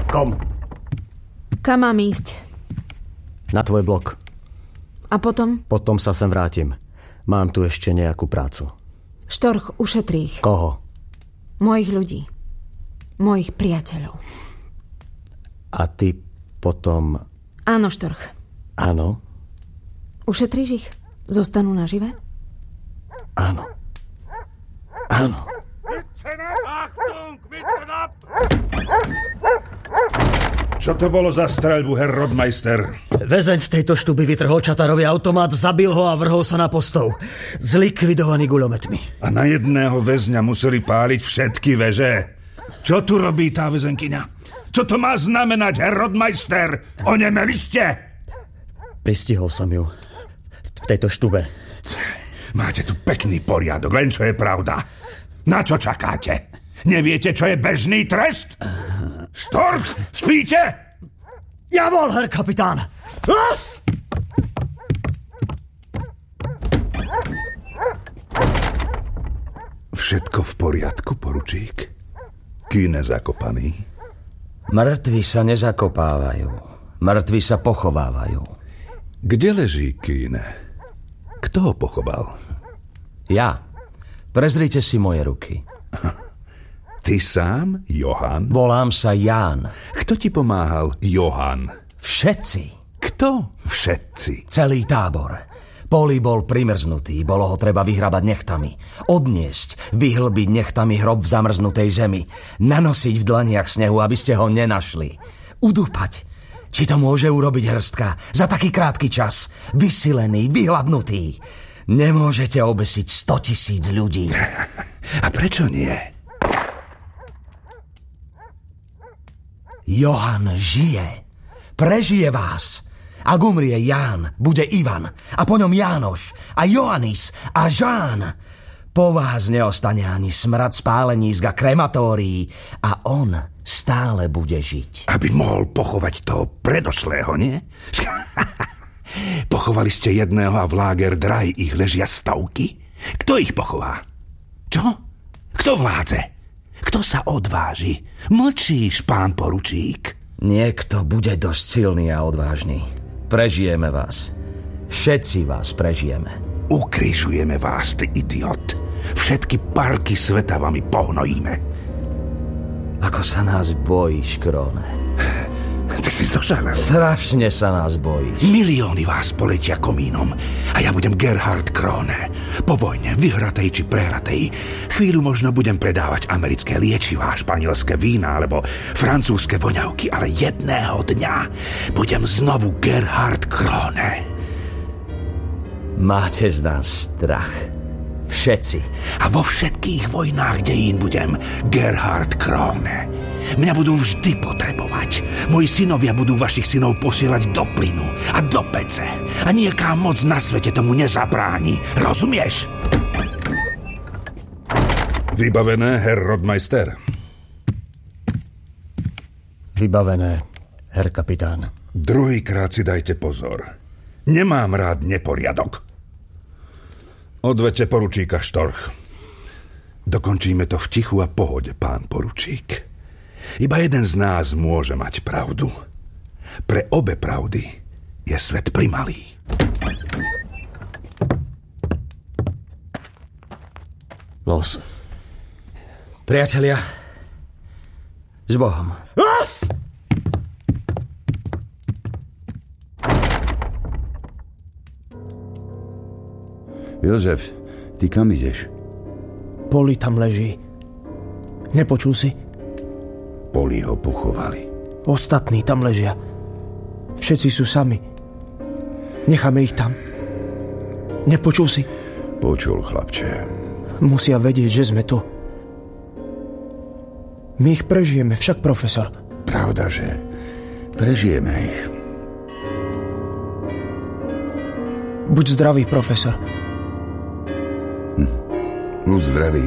Kom. Kam mám ísť? Na tvoj blok. A potom? Potom sa sem vrátim. Mám tu ešte nejakú prácu. Štorch, ušetrí ich. Koho? Mojich ľudí. Mojich priateľov. A ty potom... Áno, Štorch. Áno? Ušetríš ich? Zostanú nažive? Áno. Áno. Čo to bolo za streľbu, herr Rodmeister? Väzeň z tejto štuby vytrhol Čatarovi automat, zabil ho a vrhol sa na postov. Zlikvidovaný guľometmi. A na jedného väzňa museli páliť všetky veže. Čo tu robí tá väzenkyňa? Čo to má znamenať, herr Rodmeister? Onemeli ste? Pristihol som ju. V tejto štube. Máte tu pekný poriadok, len čo je pravda. Na čo čakáte? Neviete, čo je bežný trest? Štorch, spíte? Javol, herr kapitán! Všetko v poriadku, poručík? Kýne zakopaný? Mŕtvi sa nezakopávajú. Mŕtvi sa pochovávajú. Kde leží Kýne? Kto ho pochoval? Ja. Prezrite si moje ruky. Ty sám, Johan? Volám sa Ján. Kto ti pomáhal, Johan? Všetci. Kto všetci? Celý tábor. Poli bol primrznutý, bolo ho treba vyhrabať nechtami. Odniesť, vyhlbiť nechtami hrob v zamrznutej zemi. Nanosiť v dlaniach snehu, aby ste ho nenašli. Udúpať. Či to môže urobiť hrstka za taký krátky čas? Vysilený, vyhladnutý. Nemôžete obesiť 100 000 ľudí. A prečo nie? Johan žije. Prežije vás. Ak umrie Ján, bude Ivan. A po ňom Jánoš. A Johannis. A Žán. Po vás neostane ani smrad spálenísk a krematórií. A on stále bude žiť. Aby mohol pochovať toho predošlého, nie? Pochovali ste jedného a v Lager Drei ich ležia stovky? Kto ich pochová? Čo? Kto vládze? Kto sa odváži? Mlčíš, pán poručík. Niekto bude dosť silný a odvážny. Prežijeme vás. Všetci vás prežijeme. Ukrižujeme vás, ty idiot. Všetky parky sveta vami pohnojíme. Ako sa nás bojíš, Króne. Ty si zožalel. Strašne sa nás bojíš. Milióny vás poletia komínom a ja budem Gerhard Krone. Po vojne, vyhratej či prehratej, chvíľu možno budem predávať americké liečivá, španielské vína alebo francúzske voňavky, ale jedného dňa budem znovu Gerhard Krone. Máte z nás strach. Všetci. A vo všetkých vojnách dejín budem Gerhard Krone. Mňa budú vždy potrebovať. Moji synovia budú vašich synov posielať do plynu a do pece. A nieká moc na svete tomu nezabráni. Rozumieš? Vybavené, herr Rodmeister. Vybavené, herr kapitán. Druhýkrát si dajte pozor. Nemám rád neporiadok. Odvete poručíka Štorch. Dokončíme to v tichu a pohode, pán poručík. Iba jeden z nás môže mať pravdu. Pre obe pravdy je svet primalý. Los. Priatelia, s Bohom. Los! Jozef, ty kam ideš? Poli tam leží. Nepočul si? Poli ho pochovali. Ostatní tam ležia. Všetci sú sami. Necháme ich tam. Nepočul si? Počul, chlapče. Musia vedieť, že sme tu. My ich prežijeme, však, profesor. Pravda, že prežijeme ich. Buď zdravý, profesor. Buď zdravý.